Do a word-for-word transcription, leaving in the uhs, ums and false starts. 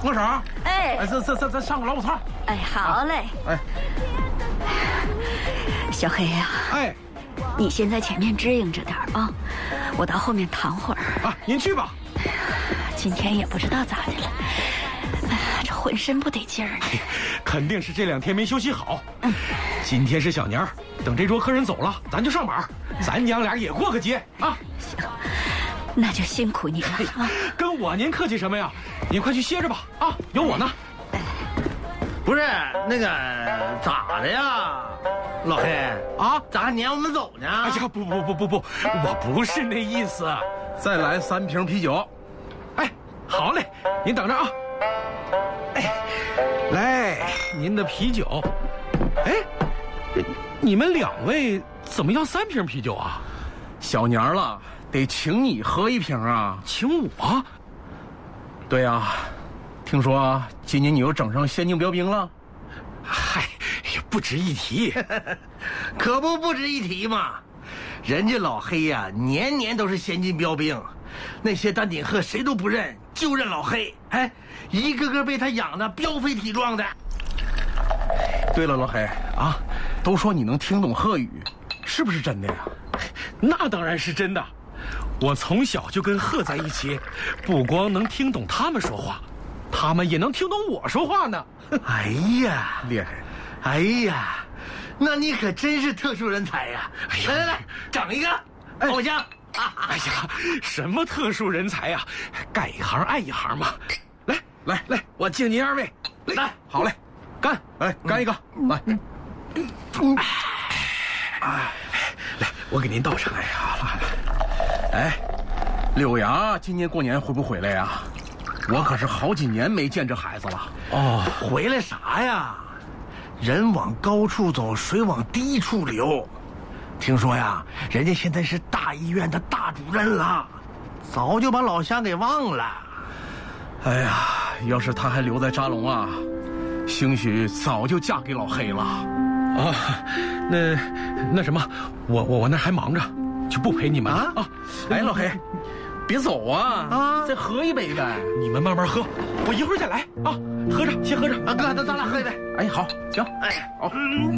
我啥？ 哎， 哎，咱咱咱咱上个老虎套。 哎，好嘞。 哎， 小黑呀、啊， 哎， 你先在前面支应着点啊，我到后面躺会儿。 啊，您去吧。 今天也不知道咋的了，哎呀，这浑身不得劲儿呢。 肯定是这两天没休息好。嗯，今天是小年儿，等这桌客人走了，咱就上班，咱娘俩也过个节啊。 行，那就辛苦你了啊。 跟我您客气什么呀？您快去歇着吧啊，有我呢。 不是那个咋的呀，老黑啊？ 咋还撵我们走呢？ 哎呀，不不不不不，我不是那意思。再来三瓶啤酒。哎，好嘞，您等着啊。哎，来您的啤酒。哎，你们两位怎么要三瓶啤酒啊？ 小年儿了，得请你喝一瓶啊。 请我？ 对呀、啊，听说今年你又整上先进标兵了。 嗨，也不值一提。 可不不值一提嘛。人家老黑呀、啊，年年都是先进标兵，那些丹顶鹤谁都不认，就认老黑。哎，一个个被他养的膘肥体壮的。 对了，老黑啊，都说你能听懂鹤语，是不是真的呀？ 那当然是真的。我从小就跟鹤在一起，不光能听懂他们说话，他们也能听懂我说话呢。 哎呀， 厉害！ 哎呀，那你可真是特殊人才呀！哎呀来来来，整一个偶像。 哎呀，什么特殊人才呀？干一行爱一行嘛。来来来，我敬您二位。 来， 好嘞，干！来干一个，来。 嗯，哎，来，我给您倒上。哎呀，来来。 哎，柳芽今年过年回不回来呀？我可是好几年没见这孩子了。 哦，回来啥呀？人往高处走，水往低处流。听说呀，人家现在是大医院的大主任了，早就把老乡给忘了。 哎呀，要是他还留在扎龙啊，兴许早就嫁给老黑了。 啊，那那什么，我我我那还忙着，就不陪你们了啊。啊哎，老黑，别走啊！ 啊， 再喝一杯呗。 你们慢慢喝，我一会儿再来啊。喝着，先喝着。 啊，哥，那咱俩喝一杯。 哎，好，行， 哎， 好。